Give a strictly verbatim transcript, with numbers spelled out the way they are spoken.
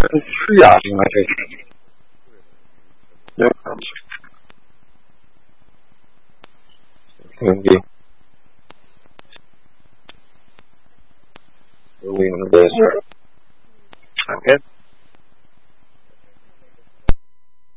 吃呀，应该这是。对。兄弟，有没有这事儿？OK。